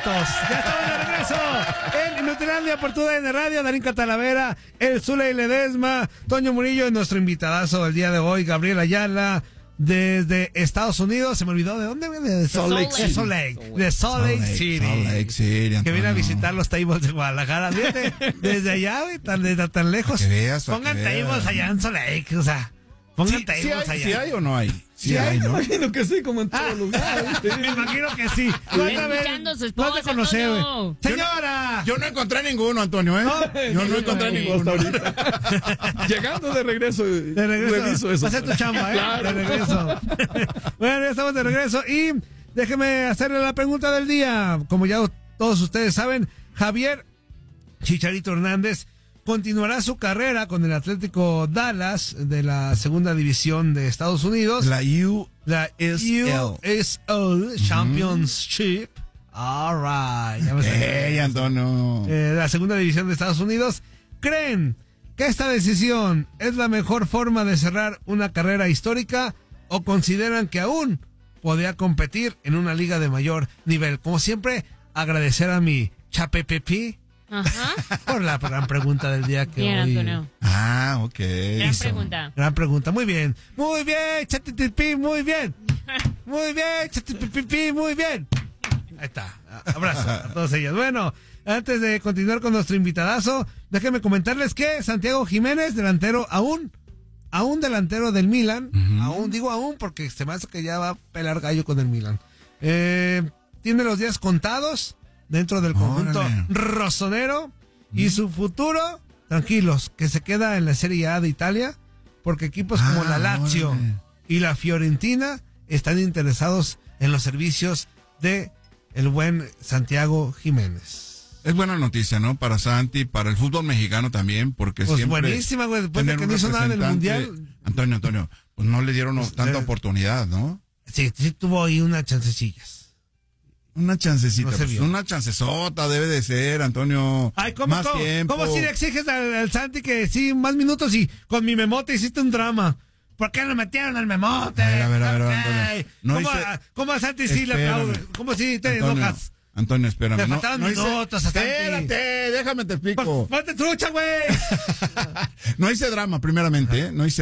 minutos. Ya estamos de regreso en Inutilandia por TUDN Radio. Darín Catalavera, el Zuley Ledesma, Toño Murillo y nuestro invitadazo del día de hoy, Gabriel Ayala, desde Estados Unidos. Se me olvidó de dónde viene. De Salt Lake City. De Salt Lake City. Salt Lake City, que viene a visitar los tables de Guadalajara. Desde allá, tan lejos. Que veas, pongan tables allá en Salt Lake, o sea. Pongan tables allá. ¿Sí hay o no hay? Sí hay, ¿no? Me imagino que sí, como en todo lugar. Me imagino que sí. No te conocí, güey. Señora. Yo no encontré ninguno, Antonio, ¿eh? Yo no encontré ninguno. Llegando de regreso. Reviso eso. Va a ser tu chamba, ¿eh? Claro. De regreso. Bueno, ya estamos de regreso y déjeme hacerle la pregunta del día. Como ya todos ustedes saben, Javier Chicharito Hernández continuará su carrera con el Atlético Dallas de la segunda división de Estados Unidos. La USL Championship. All right. Hey, Antonio. La segunda división de Estados Unidos. ¿Creen que esta decisión es la mejor forma de cerrar una carrera histórica o consideran que aún podría competir en una liga de mayor nivel? Como siempre, agradecer a mi Chapepepi. Ajá. Por la gran pregunta del día que Bien, hoy... Antonio. Ok. Gran pregunta. Muy bien. Muy bien, Chatipipi, muy bien. Muy bien, Chatipipi, muy bien. Ahí está. Abrazo a todos ellos. Bueno, antes de continuar con nuestro invitadazo, déjenme comentarles que Santiago Jiménez, delantero aún delantero del Milan, aún porque se me hace que ya va a pelar gallo con el Milan. Tiene los días contados dentro del conjunto rosonero y su futuro, tranquilos, que se queda en la Serie A de Italia, porque equipos como la Lazio y la Fiorentina están interesados en los servicios de el buen Santiago Jiménez. Es buena noticia, ¿no? Para Santi, para el fútbol mexicano también, porque pues siempre... buenísima, güey, después de que no hizo nada en el Mundial. Antonio, pues no le dieron tanta oportunidad, ¿no? Sí tuvo ahí unas chancecillas. Una chancecita, no pues una chancesota debe de ser, Antonio. Ay, ¿cómo si le exiges al Santi que sí, más minutos y con mi memote hiciste un drama? ¿Por qué no metieron al memote? A ver, Antonio. ¿Cómo a Santi sí le aplaudes? ¿Cómo si te enojas? Antonio, espérame. Le faltaban minutos a Santi. Espérate, déjame te explico. Ponte trucha, güey. No hice drama, primeramente, ¿eh? No hice